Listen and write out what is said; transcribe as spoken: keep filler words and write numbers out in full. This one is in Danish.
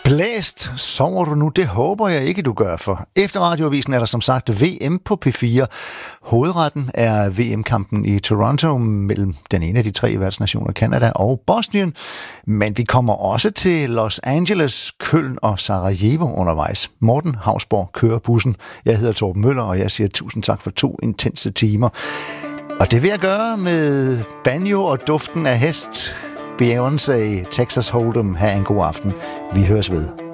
Blæst, sover du nu? Det håber jeg ikke, du gør, for efter Radioavisen er der som sagt V M på P fire. Hovedretten er V M-kampen i Toronto mellem den ene af de tre værtsnationer, Canada og Bosnien. Men vi kommer også til Los Angeles, Køln og Sarajevo undervejs. Morten Hausborg kører bussen. Jeg hedder Torben Møller, og jeg siger tusind tak for to intense timer. Og det vil jeg gøre med banjo og duften af hest. Beyoncé, Texas Hold'em. Ha' en god aften. Vi høres ved.